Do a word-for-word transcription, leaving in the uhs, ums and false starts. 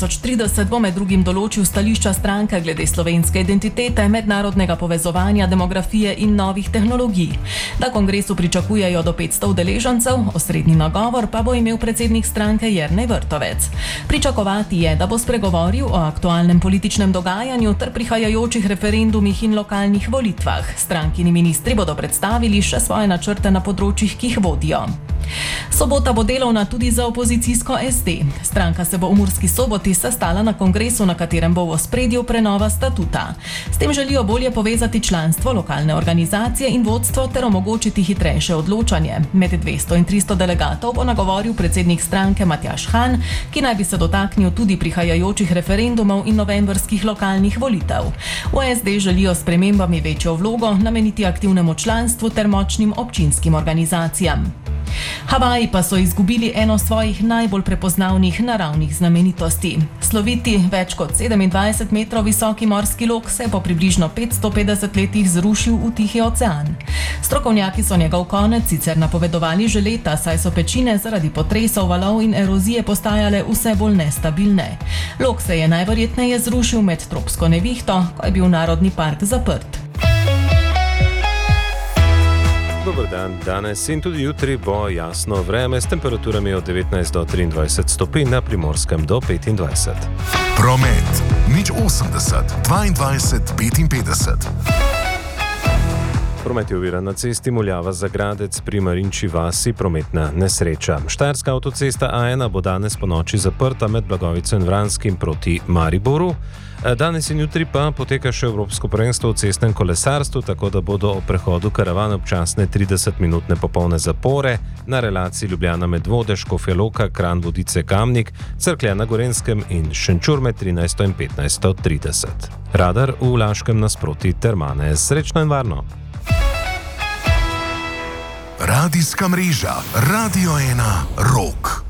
tisoč trideset bo med drugim določil stališča stranke glede slovenske identitete, mednarodnega povezovanja, demografije in novih tehnologij. Na kongresu pričakujejo do petsto udeležencev, osrednji nagovor pa bo imel predsednik stranke Jernej Vrtovec. Pričakovati je, da bo spregovoril o aktualnem političnem dogajanju ter prihajajočih referendumih in lokalnih volitvah. Strankini ministri bodo predstavili še svoje načrte na področjih, ki jih vodijo. Sobota bo delovna tudi za opozicijsko es de. Stranka se bo v Murski Soboti sestala na kongresu, na katerem bo v ospredju prenova statuta. S tem želijo bolje povezati članstvo, lokalne organizacije in vodstvo ter omogočiti hitrejše odločanje. Med dvesto in tristo delegatov bo nagovoril predsednik stranke Matjaž Han, ki naj bi se dotaknil tudi prihajajočih referendumov in novembrskih lokalnih volitev. V es de želijo s spremembami večjo vlogo nameniti aktivnemu članstvu ter močnim občinskim organizacijam. Havaji pa so izgubili eno svojih najbolj prepoznavnih naravnih znamenitosti. Sloviti, več kot sedemindvajset metrov visoki morski lok se je po približno petsto petdeset letih zrušil v Tihi ocean. Strokovnjaki so njegov konec sicer napovedovali že leta, saj so pečine zaradi potresov, valov in erozije postajale vse bolj nestabilne. Lok se je najverjetneje zrušil med tropsko nevihto, ko je bil narodni park zaprt. Dober dan, danes in tudi jutri bo jasno vreme s temperaturami od devetnajst do triindvajset stopinj, na Primorskem do petindvajset. Promet nič osemdeset dvaindvajset petinpetdeset. Promet je oviran na cesti Muljava-Zagradec pri Marinči vasi, prometna nesreča. Štajerska avtocesta A ena bo danes po noči zaprta med Blagovico in Vranskim proti Mariboru. Danes in jutri pa poteka še Evropsko prvenstvo v cestnem kolesarstvu, tako da bodo o prehodu karavane občasne tridesetminutne popolne zapore na relaciji Ljubljana-Medvode, Škofja Loka, Kranj, Vodice, Kamnik, Cerklje na Gorenjskem in Šenčur med trinajsto in petnajsto trideset. Radar v Laškem nasproti Termane. Srečno in varno! Radijska mreža Radio ena Rock.